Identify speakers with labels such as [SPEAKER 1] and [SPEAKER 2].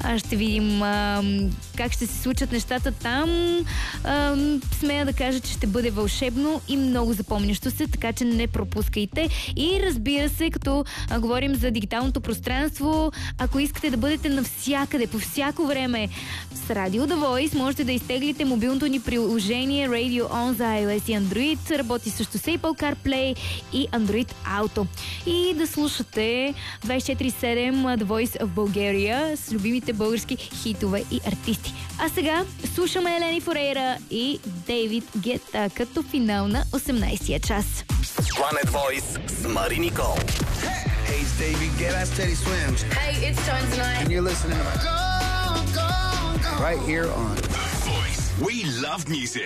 [SPEAKER 1] Ще видим как ще се случат нещата там. Смея да кажа, че ще бъде вълшебно и много запомнящо се, така че не пропускайте. И разбира се, като говорим за дигиталното пространство, ако искате да бъдете навсякъде, по всяко време с Radio The Voice, можете да изтеглите мобилното ни приложение Radio On за iOS и Android. Работи също с Apple CarPlay и Android Auto. И да слушате 24/7 The Voice of Bulgaria с любимите български хитове и артисти. А сега слушаме Елени Форейра и Дейвид Гета като финал на 18-я час.
[SPEAKER 2] Planet Voice с Мари Никол.
[SPEAKER 3] Hey, it's David Guetta, Steady Swims.
[SPEAKER 4] Hey, it's Tones Night.
[SPEAKER 3] And you're listening to right here on
[SPEAKER 2] Voice. We love music.